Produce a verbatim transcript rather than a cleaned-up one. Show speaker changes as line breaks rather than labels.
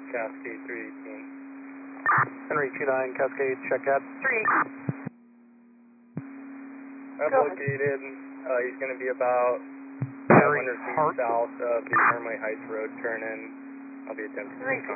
Cascade three eighteen.
Henry two nine, Cascade, check at three.
I've
Go
located, uh, he's going to be about
Henry
five hundred feet
Hart.
south of the Normally Heights Road turn in. I'll be attempting to
Three.